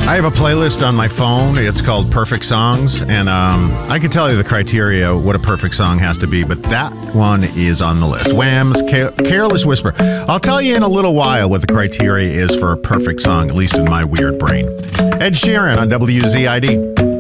I have a playlist on my phone. It's called Perfect Songs, and I can tell you the criteria, what a perfect song has to be, but that one is on the list. Wham's Careless Whisper. I'll tell you in a little while what the criteria is for a perfect song, at least in my weird brain. Ed Sheeran on WZID.